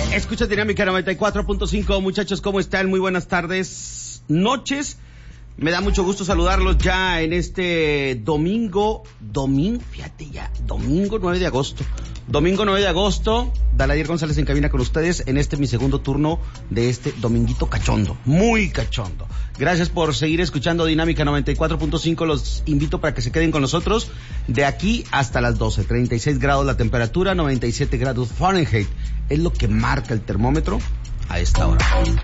Escucha Dinámica 94.5, muchachos, ¿cómo están? Muy buenas tardes, noches. Me da mucho gusto saludarlos ya en este domingo 9 de agosto. Domingo 9 de agosto, Daladier González en cabina con ustedes en mi segundo turno de este dominguito cachondo, muy cachondo. Gracias por seguir escuchando Dinámica 94.5, los invito para que se queden con nosotros de aquí hasta las 12, 36 grados la temperatura, 97 grados Fahrenheit, es lo que marca el termómetro a esta hora.